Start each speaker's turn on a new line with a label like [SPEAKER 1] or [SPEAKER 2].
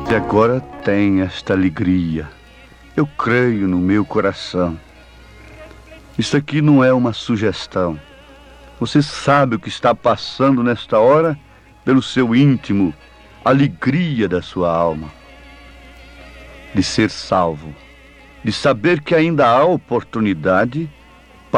[SPEAKER 1] Você agora tem esta alegria. Eu creio no meu coração. Isso aqui não é uma sugestão. Você sabe o que está passando nesta hora pelo seu íntimo, a alegria da sua alma. De ser salvo, de saber que ainda há oportunidade